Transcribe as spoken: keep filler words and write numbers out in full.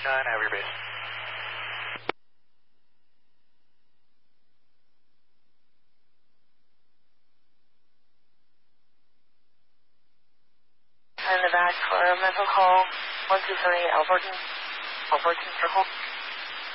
nine, have your base. And the back for mental call one two three Alberton, Alberton Circle.